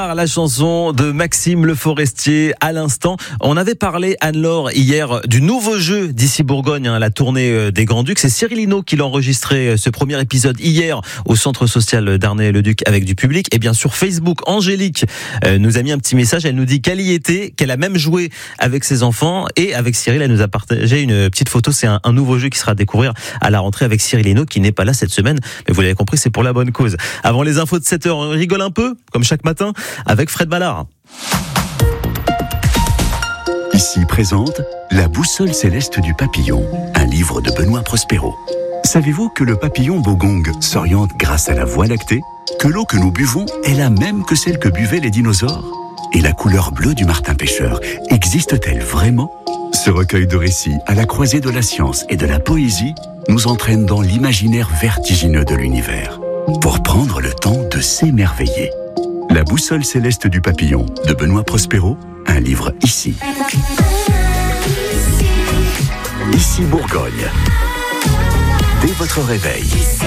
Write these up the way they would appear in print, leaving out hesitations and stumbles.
La chanson de Maxime Le Forestier à l'instant. On avait parlé, Anne-Laure, hier du nouveau jeu d'Ici Bourgogne, la tournée des Grands Ducs. C'est Cyril Hinault qui l'a enregistré ce premier épisode hier au centre social d'Arnay-le-Duc avec du public. Et bien sur Facebook, Angélique nous a mis un petit message. Elle nous dit qu'elle y était, qu'elle a même joué avec ses enfants. Et avec Cyril, elle nous a partagé une petite photo. C'est un nouveau jeu qui sera à découvrir à la rentrée avec Cyril Hinault qui n'est pas là cette semaine. Mais vous l'avez compris, c'est pour la bonne cause. Avant les infos de 7h, on rigole un peu, comme chaque matin, avec Fred Ballard. Ici présente La boussole céleste du papillon, un livre de Benoît Prospero. Savez-vous que le papillon bogong s'oriente grâce à la Voie lactée? Que l'eau que nous buvons est la même que celle que buvaient les dinosaures? Et la couleur bleue du martin pêcheur existe-t-elle vraiment? Ce recueil de récits à la croisée de la science et de la poésie nous entraîne dans l'imaginaire vertigineux de l'univers pour prendre le temps de s'émerveiller. La boussole céleste du papillon de Benoît Prospero, un livre ici. Ici Bourgogne. Dès votre réveil.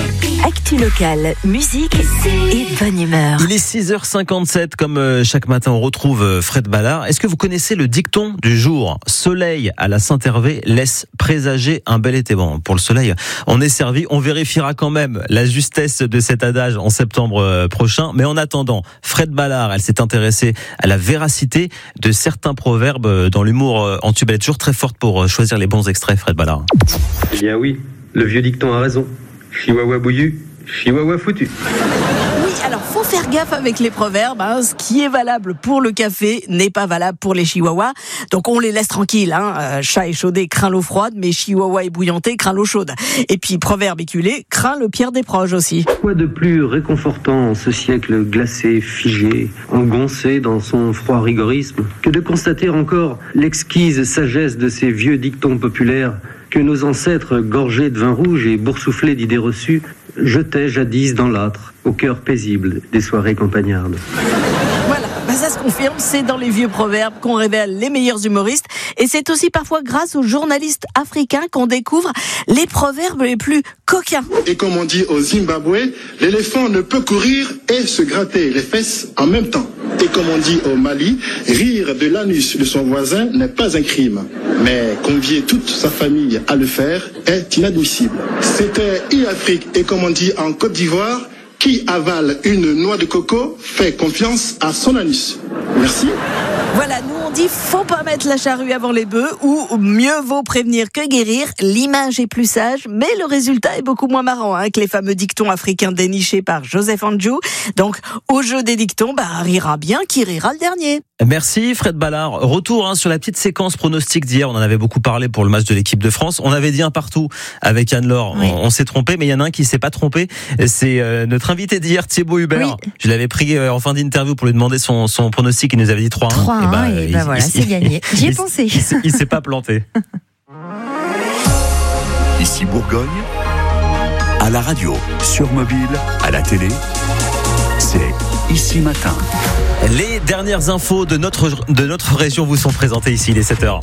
Actu locale, musique et bonne humeur. Il est 6h57, comme chaque matin on retrouve Fred Ballard. Est-ce que vous connaissez le dicton du jour? Soleil à la Saint-Hervé laisse présager un bel été. Bon, pour le soleil, on est servi. On vérifiera quand même la justesse de cet adage en septembre prochain. Mais en attendant, Fred Ballard, elle s'est intéressée à la véracité de certains proverbes dans l'humour en tube. Elle est toujours très forte pour choisir les bons extraits, Fred Ballard. Eh bien oui, le vieux dicton a raison. Chihuahua bouillu, chihuahua foutu. Oui, alors faut faire gaffe avec les proverbes. Ce qui est valable pour le café n'est pas valable pour les chihuahuas. Donc on les laisse tranquilles. Chat échaudé craint l'eau froide, mais chihuahua ébouillanté craint l'eau chaude. Et puis proverbe éculé craint le pire des proches aussi. Quoi de plus réconfortant en ce siècle glacé, figé, engoncé dans son froid rigorisme, que de constater encore l'exquise sagesse de ces vieux dictons populaires que nos ancêtres, gorgés de vin rouge et boursouflés d'idées reçues, jetaient jadis dans l'âtre, au cœur paisible des soirées campagnardes. Voilà, ça se confirme, c'est dans les vieux proverbes qu'on révèle les meilleurs humoristes. Et c'est aussi parfois grâce aux journalistes africains qu'on découvre les proverbes les plus coquins. Et comme on dit au Zimbabwe, l'éléphant ne peut courir et se gratter les fesses en même temps. Et comme on dit au Mali, rire de l'anus de son voisin n'est pas un crime. Mais convier toute sa famille à le faire est inadmissible. C'était e-Afrique et comme on dit en Côte d'Ivoire, qui avale une noix de coco fait confiance à son anus. Merci. Voilà, nous on dit faut pas mettre la charrue avant les bœufs ou mieux vaut prévenir que guérir. L'image est plus sage, mais le résultat est beaucoup moins marrant que les fameux dictons africains dénichés par Joseph Andjou. Donc au jeu des dictons, rira bien qui rira le dernier. Merci Fred Ballard. Retour sur la petite séquence pronostic d'hier. On en avait beaucoup parlé pour le match de l'équipe de France. On avait dit un partout avec Anne-Laure. Oui. On s'est trompé, mais il y en a un qui s'est pas trompé. C'est notre invité d'hier, Thibaut Hubert. Oui. Je l'avais pris en fin d'interview pour lui demander son pronostic. Il nous avait dit 3-1. 3-1 et voilà, c'est gagné. J'y ai pensé. Il s'est pas planté. Ici Bourgogne, à la radio, sur mobile, à la télé, c'est Ici Matin. Les dernières infos de notre région vous sont présentées ici, il est 7h.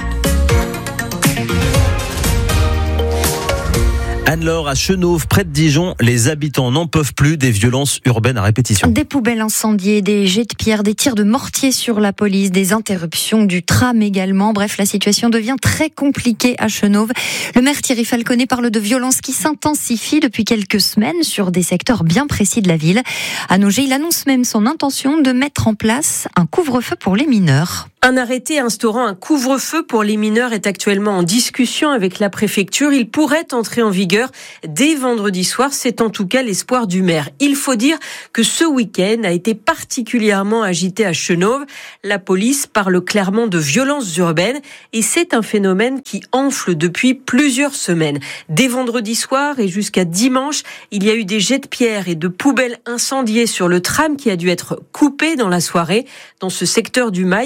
Anne-Laure, à Chenôve, près de Dijon, les habitants n'en peuvent plus des violences urbaines à répétition. Des poubelles incendiées, des jets de pierre, des tirs de mortier sur la police, des interruptions du tram également. Bref, la situation devient très compliquée à Chenôve. Le maire Thierry Falconet parle de violences qui s'intensifient depuis quelques semaines sur des secteurs bien précis de la ville. À Nogé, il annonce même son intention de mettre en place un couvre-feu pour les mineurs. Un arrêté instaurant un couvre-feu pour les mineurs est actuellement en discussion avec la préfecture. Il pourrait entrer en vigueur dès vendredi soir. C'est en tout cas l'espoir du maire. Il faut dire que ce week-end a été particulièrement agité à Chenôve. La police parle clairement de violences urbaines et c'est un phénomène qui enfle depuis plusieurs semaines. Dès vendredi soir et jusqu'à dimanche, il y a eu des jets de pierre et de poubelles incendiées sur le tram qui a dû être coupé dans la soirée. Dans ce secteur du Mail, plus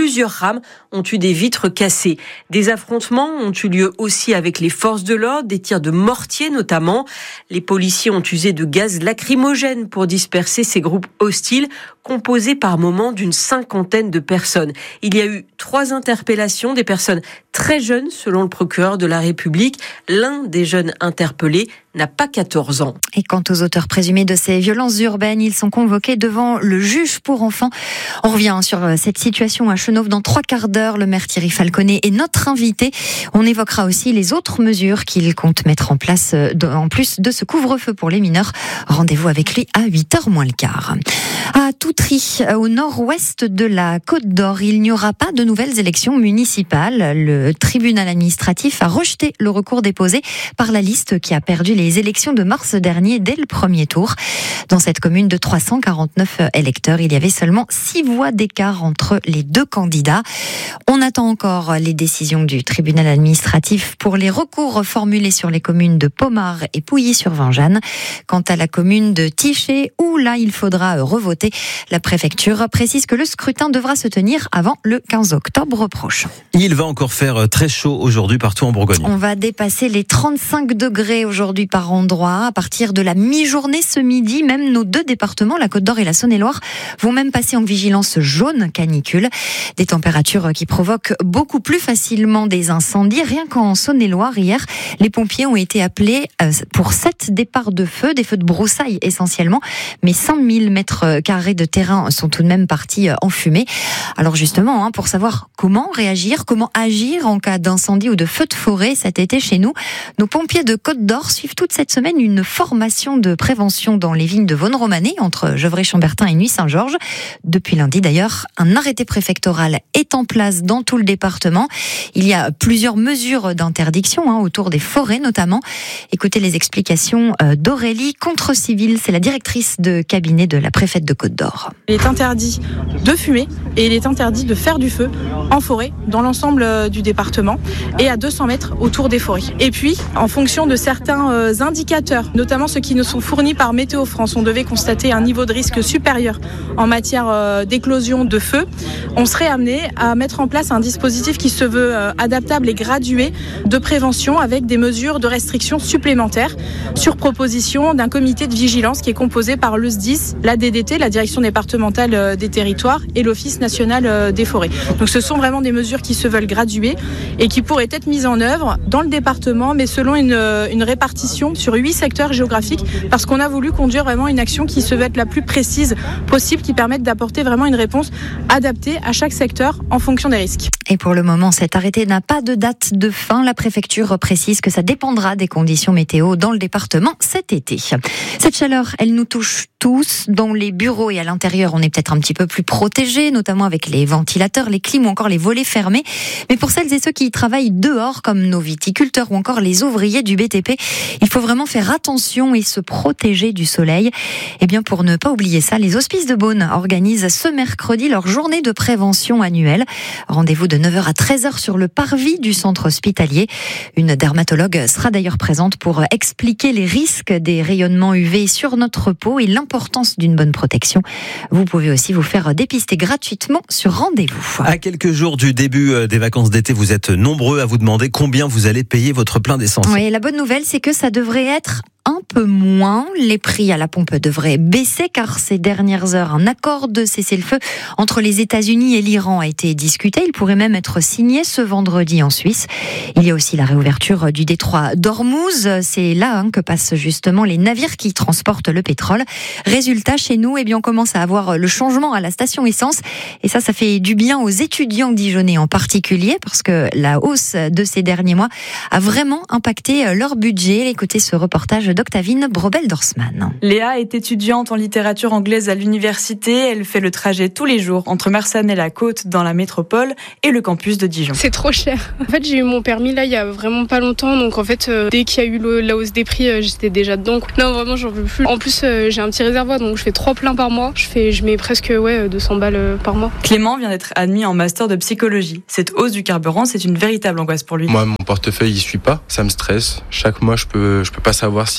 Plusieurs rames ont eu des vitres cassées. Des affrontements ont eu lieu aussi avec les forces de l'ordre, des tirs de mortier notamment. Les policiers ont usé de gaz lacrymogène pour disperser ces groupes hostiles, composés par moments d'une 50aine de personnes. Il y a eu 3 interpellations, des personnes très jeunes selon le procureur de la République. L'un des jeunes interpellés n'a pas 14 ans. Et quant aux auteurs présumés de ces violences urbaines, ils sont convoqués devant le juge pour enfants. On revient sur cette situation à Chenôve dans 3 quarts d'heure. Le maire Thierry Falconet est notre invité. On évoquera aussi les autres mesures qu'il compte mettre en place en plus de ce couvre-feu pour les mineurs. Rendez-vous avec lui à 8h moins le quart. À Toutry, au nord-ouest de la Côte d'Or, il n'y aura pas de nouvelles élections municipales. Le tribunal administratif a rejeté le recours déposé par la liste qui a perdu les élections de mars dernier dès le premier tour. Dans cette commune de 349 électeurs, il y avait seulement 6 voix d'écart entre les 2 candidats. On attend encore les décisions du tribunal administratif pour les recours formulés sur les communes de Pomard et Pouilly-sur-Vengeanne. Quant à la commune de Tiché, où là il faudra revoter, la préfecture précise que le scrutin devra se tenir avant le 15 octobre prochain. Il va encore faire très chaud aujourd'hui partout en Bourgogne. On va dépasser les 35 degrés aujourd'hui par endroit. À partir de la mi-journée ce midi, même nos 2 départements, la Côte d'Or et la Saône-et-Loire, vont même passer en vigilance jaune canicule. Des températures qui provoquent beaucoup plus facilement des incendies. Rien qu'en Saône-et-Loire, hier, les pompiers ont été appelés pour 7 départs de feu, des feux de broussailles essentiellement, mais 5000 mètres carrés de terrain sont tout de même partis en fumée. Alors justement, pour savoir comment réagir, comment agir en cas d'incendie ou de feu de forêt cet été chez nous, nos pompiers de Côte d'Or suivent toute cette semaine une formation de prévention dans les vignes de Vaune-Romanée, entre Gevrey-Chambertin et Nuits-Saint-Georges. Depuis lundi d'ailleurs, un arrêté préfectoral est en place dans tout le département. Il y a plusieurs mesures d'interdiction autour des forêts notamment. Écoutez les explications d'Aurélie Contre-Civil, c'est la directrice de cabinet de la préfète de Côte d'Or. Il est interdit de fumer et il est interdit de faire du feu en forêt dans l'ensemble du département et à 200 mètres autour des forêts. Et puis, en fonction de certains indicateurs, notamment ceux qui nous sont fournis par Météo France, on devait constater un niveau de risque supérieur en matière d'éclosion de feu. On serait amené à mettre en place un dispositif qui se veut adaptable et gradué de prévention avec des mesures de restriction supplémentaires sur proposition d'un comité de vigilance qui est composé par le SDIS, la DDT, la Direction départementale des territoires et l'Office national des forêts. Donc ce sont vraiment des mesures qui se veulent graduer et qui pourraient être mises en œuvre dans le département, mais selon une répartition sur 8 secteurs géographiques, parce qu'on a voulu conduire vraiment une action qui se veut être la plus précise possible, qui permette d'apporter vraiment une réponse adaptée à chaque secteur en fonction des risques. Et pour le moment, cet arrêté n'a pas de date de fin. La préfecture précise que ça dépendra des conditions météo dans le département cet été. Cette chaleur, elle nous touche tous. Dans les bureaux et à l'intérieur, on est peut-être un petit peu plus protégés, notamment avec les ventilateurs, les clims ou encore les volets fermés. Mais pour celles et ceux qui travaillent dehors, comme nos viticulteurs ou encore les ouvriers du BTP, il faut vraiment faire attention et se protéger du soleil. Et bien, pour ne pas oublier ça, les Hospices de Beaune organisent ce mercredi leur journée de prévention annuelle. Rendez-vous de 9h à 13h sur le parvis du centre hospitalier. Une dermatologue sera d'ailleurs présente pour expliquer les risques des rayonnements UV sur notre peau et l'importance d'une bonne protection. Vous pouvez aussi vous faire dépister gratuitement sur rendez-vous. À quelques jours du début des vacances d'été, vous êtes nombreux à vous demander combien vous allez payer votre plein d'essence. Oui, la bonne nouvelle, c'est que ça devrait être un peu moins. Les prix à la pompe devraient baisser car ces dernières heures, un accord de cessez-le-feu entre les États-Unis et l'Iran a été discuté. Il pourrait même être signé ce vendredi en Suisse. Il y a aussi la réouverture du détroit d'Ormuz. C'est là que passent justement les navires qui transportent le pétrole. Résultat, chez nous, on commence à avoir le changement à la station essence. Et ça fait du bien aux étudiants dijonnais en particulier parce que la hausse de ces derniers mois a vraiment impacté leur budget. Écoutez ce reportage d'Octavine Brobel-Dorsman. Léa est étudiante en littérature anglaise à l'université. Elle fait le trajet tous les jours entre Mersenne et la Côte dans la métropole et le campus de Dijon. C'est trop cher. En fait, j'ai eu mon permis là il y a vraiment pas longtemps. Donc en fait, dès qu'il y a eu la hausse des prix, j'étais déjà dedans. Non, vraiment, j'en veux plus. En plus, j'ai un petit réservoir, donc je fais 3 pleins par mois. Je mets presque 200 balles par mois. Clément vient d'être admis en master de psychologie. Cette hausse du carburant, c'est une véritable angoisse pour lui. Moi, mon portefeuille, il suit pas. Ça me stresse. Chaque mois, je peux pas savoir si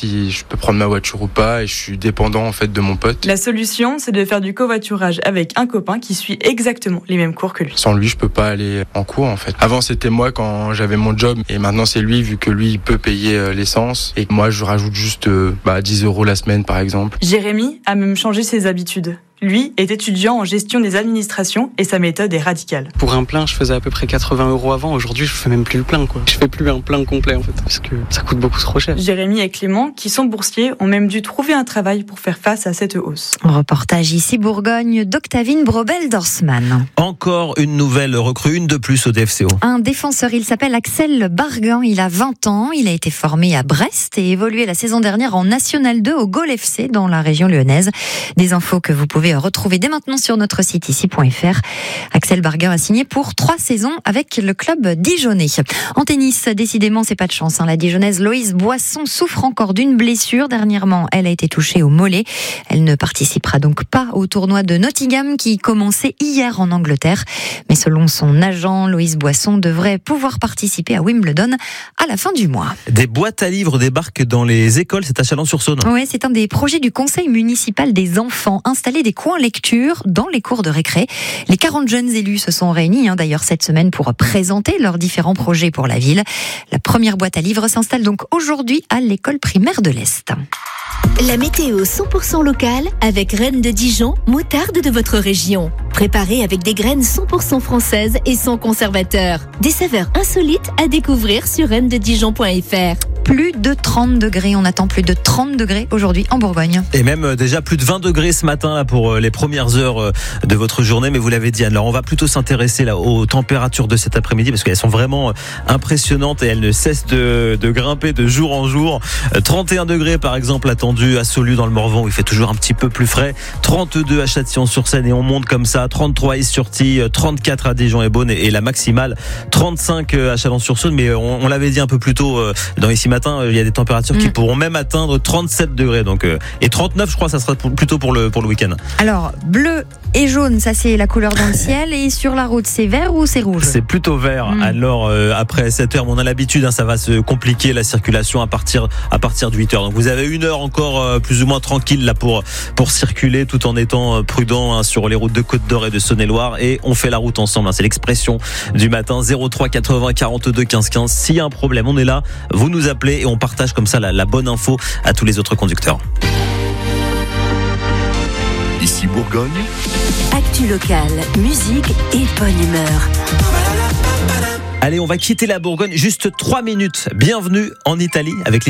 si je peux prendre ma voiture ou pas et je suis dépendant en fait de mon pote. La solution, c'est de faire du covoiturage avec un copain qui suit exactement les mêmes cours que lui. Sans lui, je peux pas aller en cours en fait. Avant, c'était moi quand j'avais mon job et maintenant c'est lui vu que lui il peut payer l'essence et moi je rajoute juste 10 € la semaine par exemple. Jérémy a même changé ses habitudes. Lui est étudiant en gestion des administrations et sa méthode est radicale. Pour un plein, je faisais à peu près 80 € avant. Aujourd'hui, je fais même plus le plein, quoi. Je fais plus un plein complet, en fait, parce que ça coûte beaucoup trop cher. Jérémy et Clément, qui sont boursiers, ont même dû trouver un travail pour faire face à cette hausse. Reportage ici Bourgogne d'Octavine Brobel-Dorsman. Encore une nouvelle recrue, une de plus au DFCO. Un défenseur, il s'appelle Axel Barguin, il a 20 ans, il a été formé à Brest et évolué la saison dernière en National 2 au Gol FC dans la région lyonnaise. Des infos que vous pouvez retrouver dès maintenant sur notre site ici.fr. Axel Barguin a signé pour 3 saisons avec le club dijonnais. En tennis, décidément, c'est pas de chance. La dijonnaise Loïse Boisson souffre encore d'une blessure. Dernièrement, elle a été touchée au mollet. Elle ne participera donc pas au tournoi de Nottingham qui commençait hier en Angleterre. Mais selon son agent, Loïse Boisson devrait pouvoir participer à Wimbledon à la fin du mois. Des boîtes à livres débarquent dans les écoles, c'est à Chalon-sur-Saône. Oui, c'est un des projets du conseil municipal des enfants. Installer des coins lecture dans les cours de récré. Les 40 jeunes élus se sont réunis d'ailleurs cette semaine pour présenter leurs différents projets pour la ville. La première boîte à livres s'installe donc aujourd'hui à l'école primaire de l'Est. La météo 100% locale avec Reine de Dijon, moutarde de votre région. Préparée avec des graines 100% françaises et sans conservateur. Des saveurs insolites à découvrir sur reinededijon.fr. Plus de 30 degrés, on attend plus de 30 degrés aujourd'hui en Bourgogne. Et même déjà plus de 20 degrés ce matin là, pour les premières heures de votre journée. Mais vous l'avez dit Anne, alors on va plutôt s'intéresser là, aux températures de cet après-midi parce qu'elles sont vraiment impressionnantes et elles ne cessent de grimper de jour en jour. 31 degrés par exemple attendu à Saulieu dans le Morvan où il fait toujours un petit peu plus frais. 32 à Châtillon-sur-Seine et on monte comme ça. 33 à Is-sur-Tille, 34 à Dijon et Beaune et la maximale 35 à Chalon-sur-Saône. Mais on l'avait dit un peu plus tôt dans Ici Matin, il y a des températures qui pourront même atteindre 37 degrés. Donc, et 39, je crois, ça sera plutôt pour le week-end. Alors, bleu et jaune, ça c'est la couleur dans le ciel. Et sur la route, c'est vert ou c'est rouge ? C'est plutôt vert. Alors, après 7h, on a l'habitude, ça va se compliquer la circulation à partir de 8h. Donc, vous avez 1 heure encore plus ou moins tranquille là pour circuler tout en étant prudent sur les routes de Côte-d'Or et de Saône-et-Loire. Et on fait la route ensemble. C'est l'expression du matin. 03 80 42 15 15. S'il y a un problème, on est là. Vous nous appelez et on partage comme ça la bonne info à tous les autres conducteurs. Ici Bourgogne. Actu locale, musique et bonne humeur. Allez, on va quitter la Bourgogne juste 3 minutes. Bienvenue en Italie avec